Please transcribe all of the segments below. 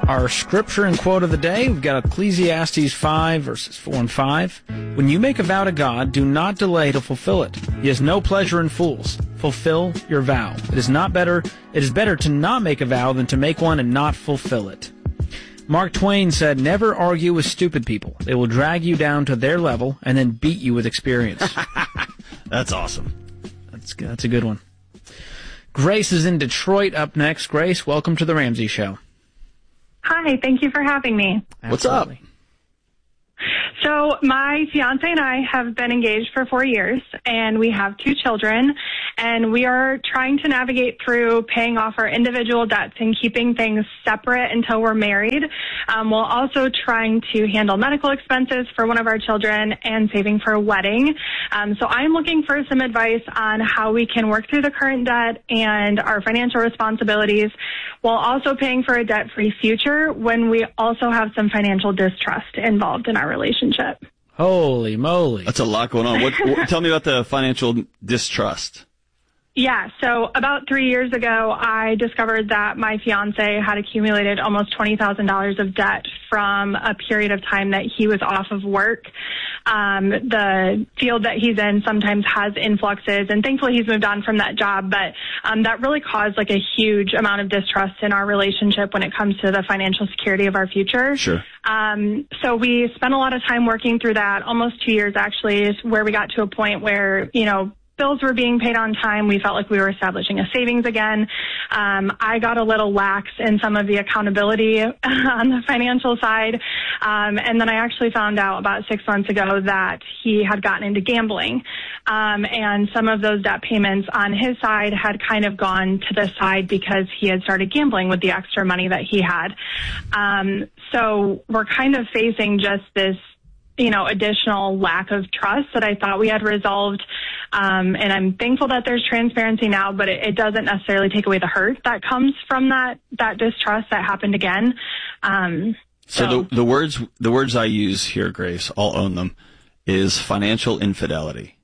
Our scripture and quote of the day, we've got Ecclesiastes 5, verses 4 and 5. When you make a vow to God, do not delay to fulfill it. He has no pleasure in fools. Fulfill your vow. It is better to not make a vow than to make one and not fulfill it. Mark Twain said, never argue with stupid people. They will drag you down to their level and then beat you with experience. That's awesome. That's a good one. Grace is in Detroit up next. Grace, welcome to the Ramsey Show. Hi, thank you for having me. Absolutely. What's up? So my fiance and I have been engaged for 4 years, and we have 2 children, and we are trying to navigate through paying off our individual debts and keeping things separate until we're married, while also trying to handle medical expenses for one of our children and saving for a wedding. So I'm looking for some advice on how we can work through the current debt and our financial responsibilities while also paying for a debt-free future when we also have some financial distrust involved in our relationship. Holy moly. That's a lot going on. Tell me about the financial distrust. Yeah, so about 3 years ago, I discovered that my fiance had accumulated almost $20,000 of debt from a period of time that he was off of work. The field that he's in sometimes has influxes, and thankfully he's moved on from that job, but that really caused like a huge amount of distrust in our relationship when it comes to the financial security of our future. Sure. So we spent a lot of time working through that, almost 2 years actually, where we got to a point where, bills were being paid on time. We felt like we were establishing a savings again. I got a little lax in some of the accountability on the financial side. And then I actually found out about 6 months ago that he had gotten into gambling. And some of those debt payments on his side had kind of gone to the side because he had started gambling with the extra money that he had. So we're kind of facing just this additional lack of trust that I thought we had resolved. And I'm thankful that there's transparency now, but it doesn't necessarily take away the hurt that comes from that distrust that happened again. So the words I use here, Grace, I'll own them, is financial infidelity.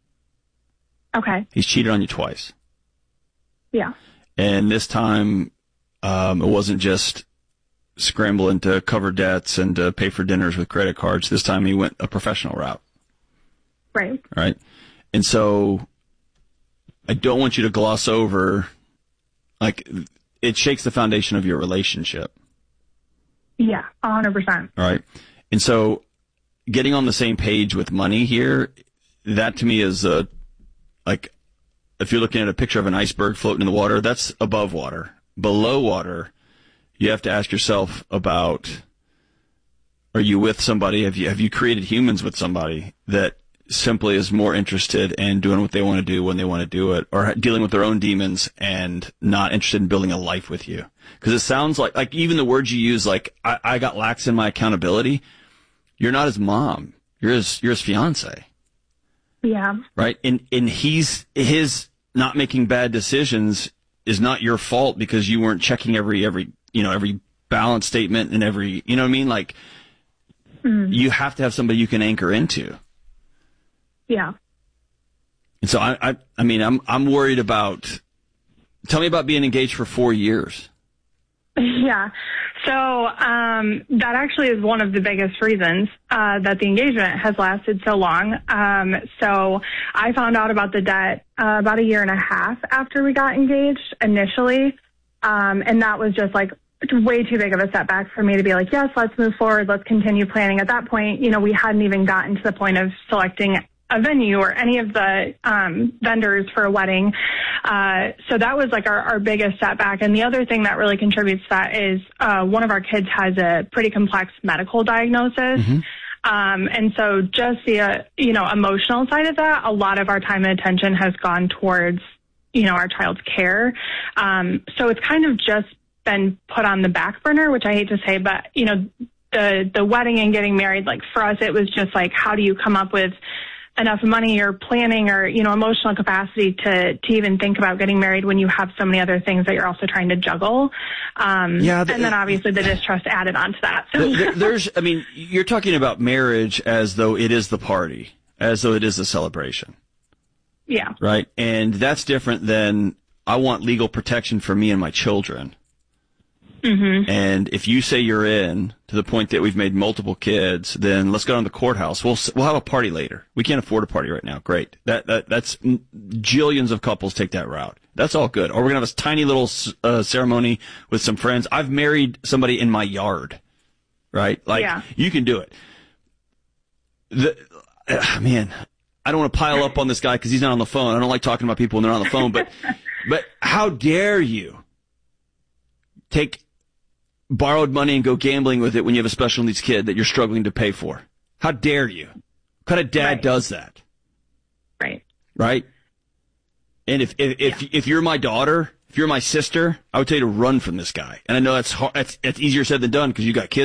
Okay. He's cheated on you twice. Yeah. And this time, it wasn't just scrambling to cover debts and to pay for dinners with credit cards. This time he went a professional route. Right. Right. And so I don't want you to gloss over, like, it shakes the foundation of your relationship. Yeah, 100%. All right. And so getting on the same page with money here, that to me is like, if you're looking at a picture of an iceberg floating in the water, that's above water. Below water, you have to ask yourself about, are you with somebody? Have you created humans with somebody that simply is more interested in doing what they want to do when they want to do it, or dealing with their own demons and not interested in building a life with you? Because it sounds like even the words you use, like, I got lax in my accountability. You're not his mom. You're his fiance. Yeah. Right. And his not making bad decisions is not your fault because you weren't checking every balance statement and every, you know what I mean? Like, you have to have somebody you can anchor into. Yeah. And so I'm worried about, tell me about being engaged for 4 years. Yeah. So, that actually is one of the biggest reasons, that the engagement has lasted so long. So I found out about the debt, about 1.5 years after we got engaged initially. And that was just like way too big of a setback for me to be like, yes, let's move forward. Let's continue planning. At that point, we hadn't even gotten to the point of selecting a venue or any of the vendors for a wedding. So that was like our biggest setback. And the other thing that really contributes to that is one of our kids has a pretty complex medical diagnosis. Mm-hmm. And so just the, emotional side of that, a lot of our time and attention has gone towards, our child's care. So it's kind of just been put on the back burner, which I hate to say, but, the wedding and getting married, like for us, it was just like, how do you come up with enough money or planning or, emotional capacity to even think about getting married when you have so many other things that you're also trying to juggle. And then obviously the distrust added on to that. So. You're talking about marriage as though it is the party, as though it is the celebration. Yeah. Right. And that's different than I want legal protection for me and my children. Mm-hmm. And if you say you're in to the point that we've made multiple kids, then let's go down to the courthouse. We'll have a party later. We can't afford a party right now. Great. That's jillions of couples take that route. That's all good. Or we're going to have a tiny little ceremony with some friends. I've married somebody in my yard, right? Like, you can do it. Man, I don't want to pile up on this guy because he's not on the phone. I don't like talking about people when they're on the phone, but how dare you take borrowed money and go gambling with it when you have a special needs kid that you're struggling to pay for? How dare you? What kind of dad does that? Right. Right? And if you're my daughter, if you're my sister, I would tell you to run from this guy. And I know that's easier said than done because you got kids.